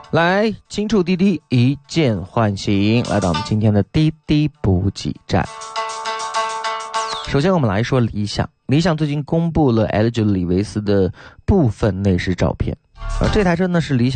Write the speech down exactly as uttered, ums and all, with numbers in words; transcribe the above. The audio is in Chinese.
来，轻触滴滴，一键唤醒，来到我们今天的滴滴补给站。首先我们来说理想，理想最近公布了 L 九李维斯的部分内饰照片，而这台车呢是理想